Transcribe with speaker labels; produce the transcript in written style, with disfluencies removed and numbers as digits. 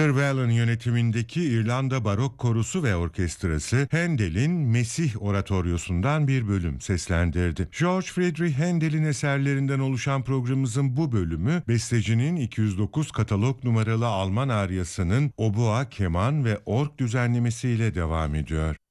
Speaker 1: Peter Wallin yönetimindeki İrlanda Barok Korosu ve Orkestrası, Handel'in Mesih Oratoryosu'ndan bir bölüm seslendirdi. George Friedrich Handel'in eserlerinden oluşan programımızın bu bölümü, bestecinin 209 katalog numaralı Alman aryasının obua, keman ve org düzenlemesiyle devam ediyor.